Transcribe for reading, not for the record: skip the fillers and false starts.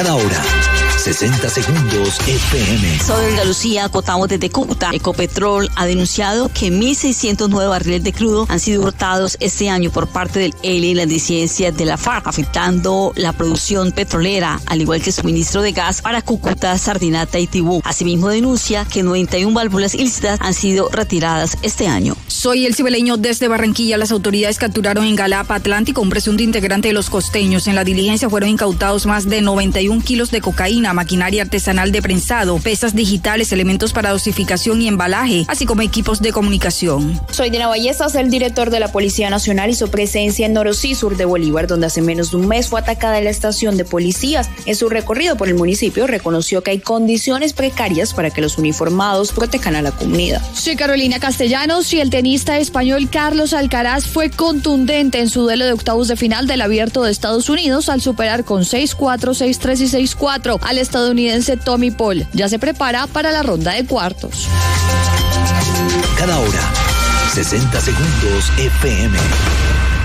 Cada hora, 60 segundos FM. Soy Olga Lucía, acotamos desde Cúcuta. Ecopetrol ha denunciado que 1.609 barriles de crudo han sido hurtados este año por parte del ELE y las disidencias de la FARC, afectando la producción petrolera, al igual que el suministro de gas para Cúcuta, Sardinata y Tibú. Asimismo, denuncia que 91 válvulas ilícitas han sido retiradas este año. Soy el Cibeleño desde Barranquilla. Las autoridades capturaron en Galapa Atlántico un presunto integrante de los costeños. En la diligencia fueron incautados más de 91 kilos de cocaína, maquinaria artesanal de prensado, pesas digitales, elementos para dosificación y embalaje, así como equipos de comunicación. Soy Dina Ballestas. El director de la Policía Nacional hizo presencia en Norosí, sur de Bolívar, donde hace menos de un mes fue atacada la estación de policías. En su recorrido por el municipio reconoció que hay condiciones precarias para que los uniformados protejan a la comunidad. Soy Carolina Castellanos y el tenista español Carlos Alcaraz fue contundente en su duelo de octavos de final del Abierto de Estados Unidos al superar con 6-4, 6-3 y 6-4 al estadounidense Tommy Paul. Ya se prepara para la ronda de cuartos. Cada hora, 60 segundos FM.